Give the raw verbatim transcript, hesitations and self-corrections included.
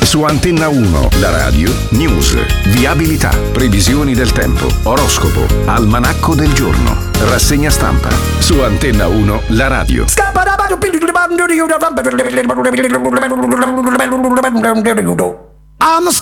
Su Antenna uno, la radio, news, viabilità, previsioni del tempo, oroscopo, almanacco del giorno, rassegna stampa. Su Antenna uno, la radio. I'm the